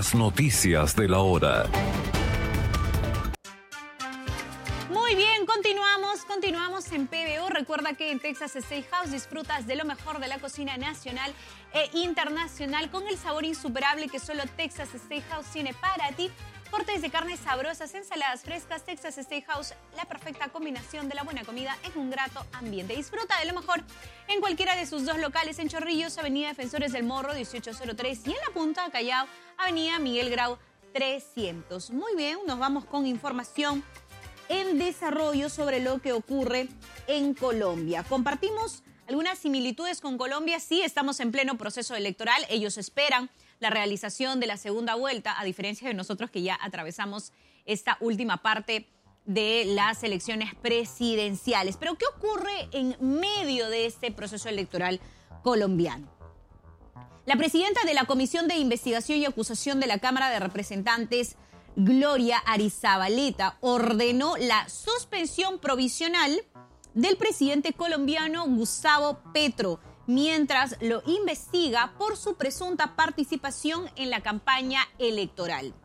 Las noticias de la hora. Muy bien, continuamos en PBO. Recuerda que en Texas Steakhouse disfrutas de lo mejor de la cocina nacional e internacional con el sabor insuperable que solo Texas Steakhouse tiene para ti. Cortes de carnes sabrosas, ensaladas frescas. Texas Steakhouse, la perfecta combinación de la buena comida en un grato ambiente. Disfruta de lo mejor en cualquiera de sus dos locales en Chorrillos, Avenida Defensores del Morro 1803 y en La Punta, Callao, Avenida Miguel Grau 300. Muy bien, nos vamos con información en desarrollo sobre lo que ocurre en Colombia. Compartimos algunas similitudes con Colombia. Sí, estamos en pleno proceso electoral. Ellos esperan la realización de la segunda vuelta, a diferencia de nosotros que ya atravesamos esta última parte de las elecciones presidenciales. Pero ¿qué ocurre en medio de este proceso electoral colombiano? La presidenta de la Comisión de Investigación y Acusación de la Cámara de Representantes, Gloria Arizabaleta, ordenó la suspensión provisional del presidente colombiano Gustavo Petro, mientras lo investiga por su presunta participación en la campaña electoral.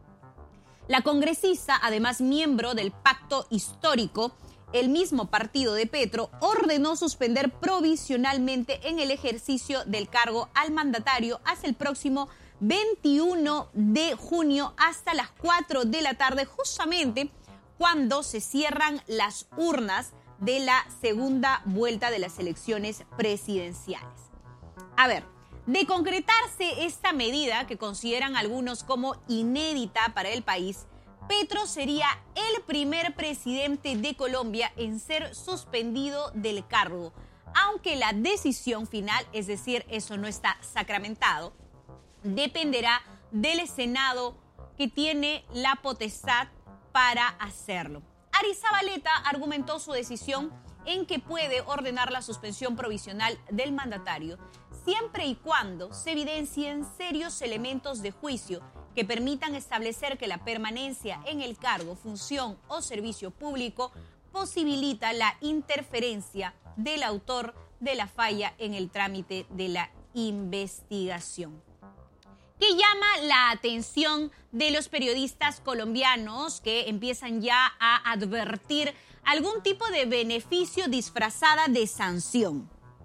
La congresista, además miembro del Pacto Histórico, el mismo partido de Petro, ordenó suspender provisionalmente en el ejercicio del cargo al mandatario hasta el próximo 21 de junio hasta las 4 de la tarde, justamente cuando se cierran las urnas de la segunda vuelta de las elecciones presidenciales. A ver, de concretarse esta medida, que consideran algunos como inédita para el país, Petro sería el primer presidente de Colombia en ser suspendido del cargo, aunque la decisión final, es decir, eso no está sacramentado, dependerá del Senado, que tiene la potestad para hacerlo. Arizabaleta argumentó su decisión en que puede ordenar la suspensión provisional del mandatario siempre y cuando se evidencien serios elementos de juicio que permitan establecer que la permanencia en el cargo, función o servicio público posibilita la interferencia del autor de la falla en el trámite de la investigación. Que llama la atención de los periodistas colombianos, que empiezan ya a advertir algún tipo de beneficio disfrazada de sanción.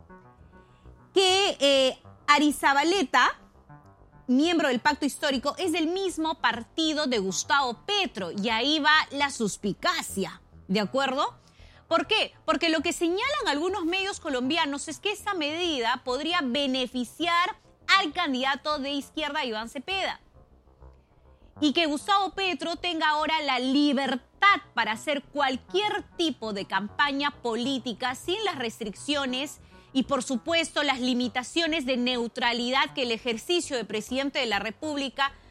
Que Arizabaleta, miembro del Pacto Histórico, es del mismo partido de Gustavo Petro, y ahí va la suspicacia, ¿de acuerdo? ¿Por qué? Porque lo que señalan algunos medios colombianos es que esa medida podría beneficiar al candidato de izquierda Iván Cepeda, y que Gustavo Petro tenga ahora la libertad para hacer cualquier tipo de campaña política sin las restricciones y, por supuesto, las limitaciones de neutralidad que el ejercicio de presidente de la República